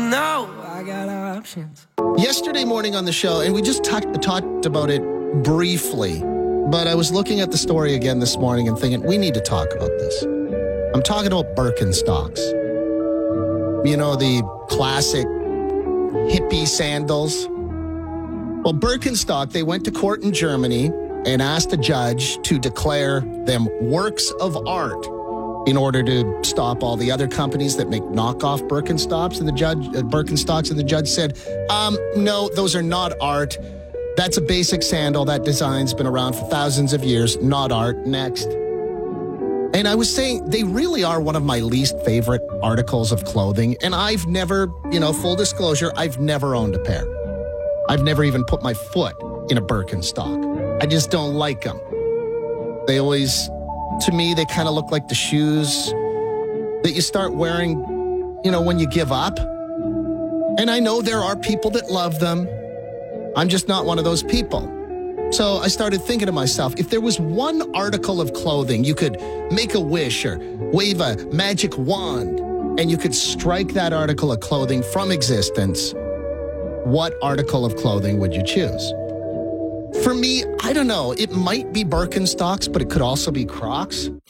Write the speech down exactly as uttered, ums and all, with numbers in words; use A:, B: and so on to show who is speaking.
A: know I got options.
B: Yesterday morning on the show, and we just talked talked about it briefly, but I was looking at the story again this morning and thinking, we need to talk about this. I'm talking about Birkenstocks. You know, the classic hippie sandals. Well, Birkenstock, they went to court in Germany and asked a judge to declare them works of art in order to stop all the other companies that make knockoff Birkenstocks. And the judge, uh, Birkenstocks, and the judge said, um, no, those are not art. That's a basic sandal. That design's been around for thousands of years. Not art. Next. And I was saying, they really are one of my least favorite articles of clothing. And I've never, you know, full disclosure, I've never owned a pair. I've never even put my foot in a Birkenstock. I just don't like them. They always, to me, they kind of look like the shoes that you start wearing, you know, when you give up. And I know there are people that love them. I'm just not one of those people. So I started thinking to myself, if there was one article of clothing, you could make a wish or wave a magic wand, and you could strike that article of clothing from existence, what article of clothing would you choose? For me, I don't know. It might be Birkenstocks, but it could also be Crocs.